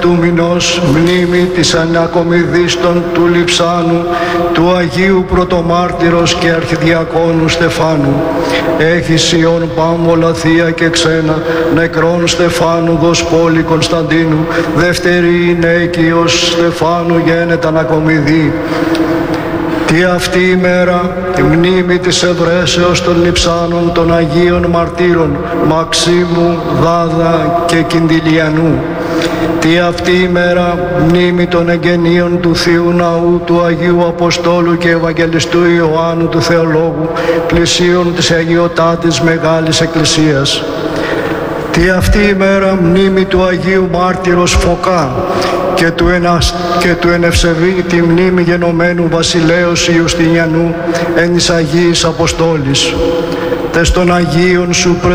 αυτού μηνός μνήμη της ανακομιδίστων του Λειψάνου, του Αγίου Πρωτομάρτυρος και Αρχιδιακόνου Στεφάνου. Έχεις Ιων Πάμολα θεία και ξένα, νεκρών Στεφάνου Δοσπόλη Κωνσταντίνου, δεύτερη νέκιος Στεφάνου γένετα ανακομιδή. Τι αυτή η μέρα, η μνήμη της ευρέσεως των Λειψάνων των Αγίων Μαρτύρων Μαξίμου, Δάδα και Κιντιλιανού. Τι αυτή η μέρα, μνήμη των εγγενείων του Θείου Ναού, του Αγίου Αποστόλου και Ευαγγελιστού Ιωάννου του Θεολόγου, πλησίων της Αγιωτάτης Μεγάλης Εκκλησίας. Τι αυτή η μέρα, μνήμη του Αγίου Μάρτυρος Φωκά και του ενευσεβή τη μνήμη γενομένου βασιλέως Ιουστινιανού εν της Αγίης Αποστόλης. Τες των Αγίων σου